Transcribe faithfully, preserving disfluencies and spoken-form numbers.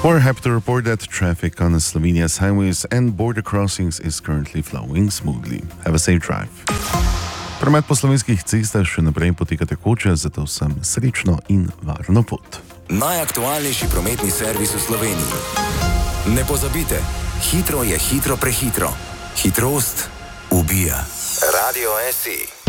We're happy to report that traffic on Slovenia's highways and border crossings is currently flowing smoothly. Have a safe drive. Promet po slovenskih cestah še naprej poteka tekoče, zato sem srečno in varno pot. Najaktualnejši prometni servis v Sloveniji. Ne pozabite, hitro je hitro prehitro. Hitrost ubija. Radio S I.